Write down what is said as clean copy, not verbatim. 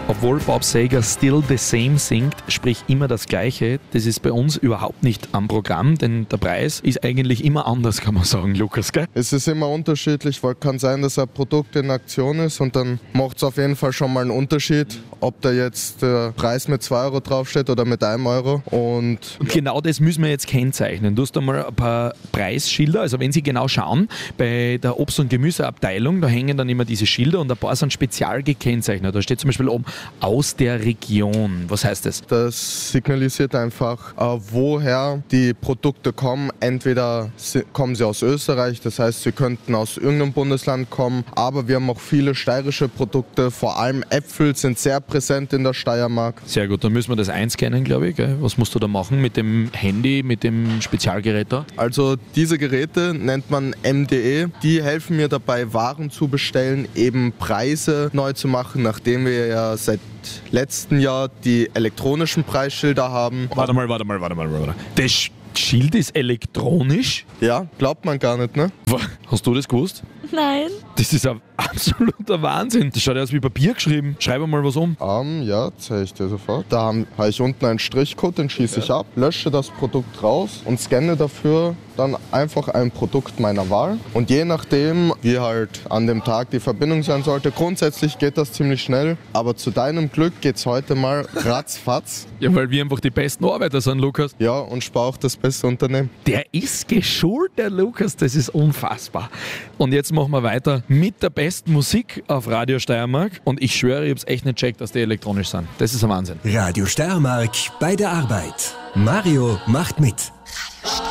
Obwohl Bob Seger Still the Same singt, sprich immer das Gleiche, das ist bei uns überhaupt nicht am Programm, denn der Preis ist eigentlich immer anders, kann man sagen, Lukas, gell? Es ist immer unterschiedlich, weil kann sein, dass ein Produkt in Aktion ist und dann macht es auf jeden Fall schon mal einen Unterschied, ob da jetzt der Preis mit 2 Euro draufsteht oder mit 1 Euro. Und genau das müssen wir jetzt kennzeichnen. Du hast einmal ein paar Preisschilder, also wenn Sie genau schauen, bei der Obst- und Gemüseabteilung, da hängen dann immer diese Schilder und ein paar sind spezial gekennzeichnet. Da steht zum Beispiel oben aus der Region. Was heißt das? Das signalisiert einfach, woher die Produkte kommen. Entweder kommen sie aus Österreich, das heißt, sie könnten aus irgendeinem Bundesland kommen, aber wir haben auch viele steirische Produkte, vor allem Äpfel sind sehr präsent in der Steiermark. Sehr gut, dann müssen wir das einscannen, glaube ich. Gell? Was musst du da machen mit dem Handy, mit dem Spezialgerät da? Also diese Geräte nennt man MDE. Die helfen mir dabei, Waren zu bestellen, eben Preise neu zu machen, nachdem wir ja seit letztem Jahr die elektronischen Preisschilder haben. Warte mal. Das Schild ist elektronisch? Ja, glaubt man gar nicht, ne? Hast du das gewusst? Nein. Das ist ein absoluter Wahnsinn. Das schaut ja aus wie Papier geschrieben. Schreib mal was um. Ja, zeige ich dir sofort. Da habe ich unten einen Strichcode, den schieße ich ab, lösche das Produkt raus und scanne dafür dann einfach ein Produkt meiner Wahl. Und je nachdem, wie halt an dem Tag die Verbindung sein sollte, grundsätzlich geht das ziemlich schnell. Aber zu deinem Glück geht's heute mal ratzfatz. Ja, weil wir einfach die besten Arbeiter sind, Lukas. Ja, und spar auch das beste Unternehmen. Der ist geschult, der Lukas. Das ist unfassbar. Und jetzt machen wir weiter mit der besten Musik auf Radio Steiermark. Und ich schwöre, ich habe es echt nicht gecheckt, dass die elektronisch sind. Das ist ein Wahnsinn. Radio Steiermark bei der Arbeit. Mario macht mit.